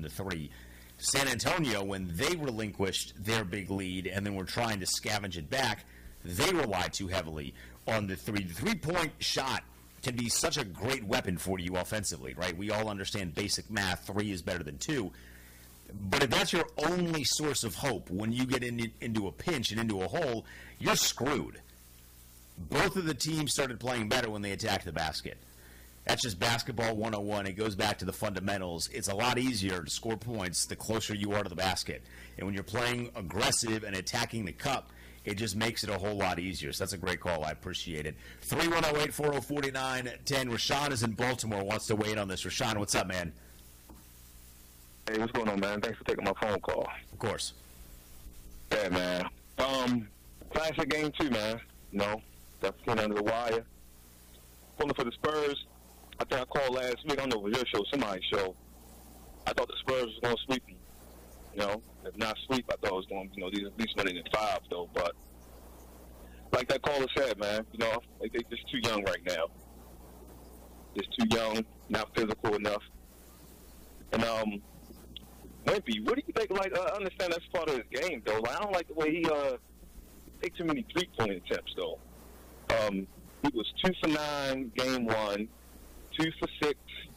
the three. San Antonio, when they relinquished their big lead and then were trying to scavenge it back, they relied too heavily on the three. The three-point shot can be such a great weapon for you offensively, right? We all understand basic math. 3 is better than 2. But if that's your only source of hope when you get into a pinch and into a hole, you're screwed. Both of the teams started playing better when they attacked the basket. That's just basketball 101. It goes back to the fundamentals. It's a lot easier to score points the closer you are to the basket. And when you're playing aggressive and attacking the cup, it just makes it a whole lot easier. So that's a great call. I appreciate it. 310-840-4910. Rashawn is in Baltimore, wants to weigh in on this. Rashawn, what's up, man? Hey, what's going on, man? Thanks for taking my phone call. Of course. Yeah, man. Classic game, too, man. You know, that's getting under the wire. Pulling for the Spurs. I think I called last week. I don't know if it was your show, somebody's show. I thought the Spurs was going to sweep them. You know, if not sweep, I thought it was going to, at least winning in 5, though. But like that caller said, man, they're just too young right now. Just too young, not physical enough. And, Wimpy, what do you think? Like, I understand that's part of his game, though. Like, I don't like the way he takes too many three-point attempts, though. He was 2 for 9 game 1, 2 for 6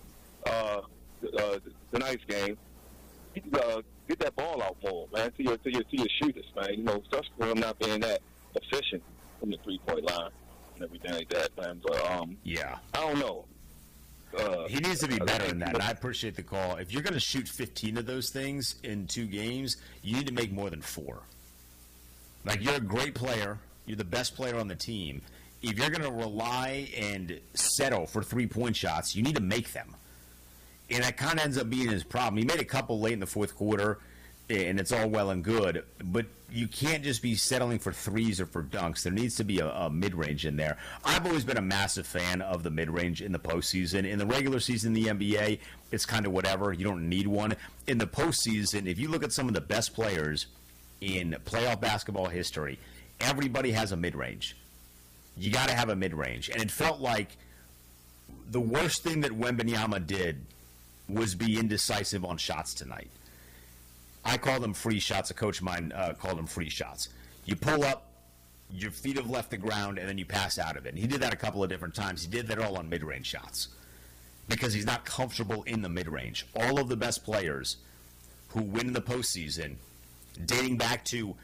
the night's game. He get that ball out more, man, to your shooters, man. Especially for him not being that efficient from the three-point line and everything like that, man. But yeah, I don't know. He needs to be better than that, and I appreciate the call. If you're going to shoot 15 of those things in 2 games, you need to make more than 4. Like, you're a great player. You're the best player on the team. If you're going to rely and settle for three-point shots, you need to make them. And that kind of ends up being his problem. He made a couple late in the fourth quarter, and it's all well and good, but you can't just be settling for threes or for dunks. There needs to be a mid-range in there. I've always been a massive fan of the mid-range in the postseason. In the regular season in the NBA, it's kind of whatever. You don't need one. In the postseason, if you look at some of the best players in playoff basketball history, everybody has a mid-range. You got to have a mid-range. And it felt like the worst thing that Wembanyama did was be indecisive on shots tonight. I call them free shots. A coach of mine called them free shots. You pull up, your feet have left the ground, and then you pass out of it. And he did that a couple of different times. He did that all on mid-range shots because he's not comfortable in the mid-range. All of the best players who win in the postseason, dating back to,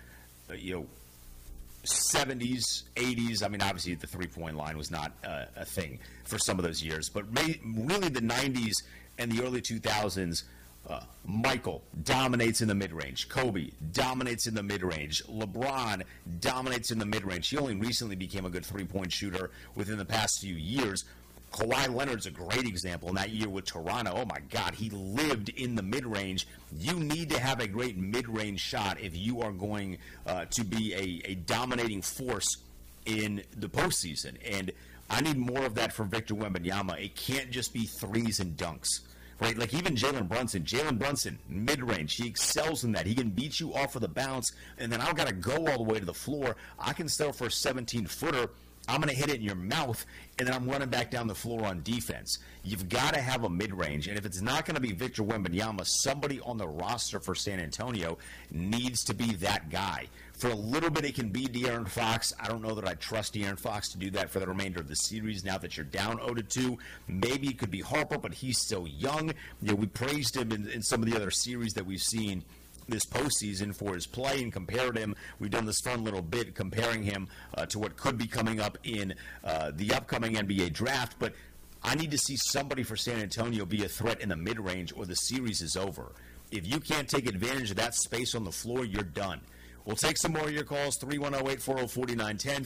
70s, 80s. I mean, obviously the three-point line was not a thing for some of those years, but really the 90s and the early 2000s, Michael dominates in the mid-range. Kobe dominates in the mid-range. LeBron dominates in the mid-range. He only recently became a good three-point shooter within the past few years. Kawhi Leonard's a great example in that year with Toronto. Oh, my God, he lived in the mid-range. You need to have a great mid-range shot if you are going to be a dominating force in the postseason. And I need more of that for Victor Wembanyama. It can't just be threes and dunks. Right, like even Jalen Brunson, mid-range, he excels in that. He can beat you off of the bounce, and then I've got to go all the way to the floor. I can settle for a 17-footer. I'm going to hit it in your mouth, and then I'm running back down the floor on defense. You've got to have a mid-range, and if it's not going to be Victor Wembanyama, somebody on the roster for San Antonio needs to be that guy. For a little bit, it can be De'Aaron Fox. I don't know that I trust De'Aaron Fox to do that for the remainder of the series now that you're down 0-2. Maybe it could be Harper, but he's still young. We praised him in some of the other series that we've seen this postseason for his play and compared him. We've done this fun little bit comparing him to what could be coming up in the upcoming NBA draft, but I need to see somebody for San Antonio be a threat in the mid-range or the series is over. If you can't take advantage of that space on the floor, you're done. We'll take some more of your calls, 310-840-4910,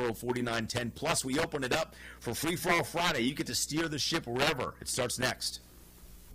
310-840-4910. Plus, we open it up for Free For All Friday. You get to steer the ship wherever. It starts next.